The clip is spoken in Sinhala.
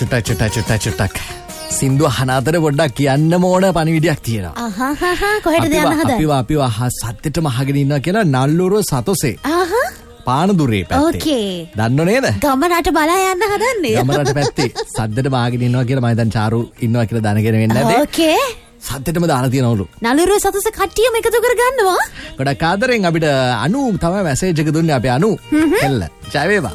චුට්ටක් සින්දුව අහනාතර පොඩ්ඩක් කියන්න ඕන පණිවිඩයක් තියෙනවා. කොහෙටද යන්න හදන්නේ? අපිව සත්‍යෙටම අහගෙන ඉන්නවා කියලා නල්ලුරුව සතොසේ. පානදුරේ පැත්තේ. ඕකේ. දන්නව නේද? ගමරට බලා යන්න හදන්නේ. ගමරට පැත්තේ සද්දෙටම අහගෙන ඉන්නවා කියලා මම දැන් චාරු ඉන්නවා කියලා දැනගෙන වෙන්නේ නැද්ද? ඕකේ. සද්දෙටම දාලා තියනවලු. නළුරුව සතොස කට්ටියම එකතු කර ගන්නවා. ගොඩක් ආදරෙන් අපිට අනු තමයි මැසේජ් එක දුන්නේ අපේ අනු. එල්ල. ජය වේවා.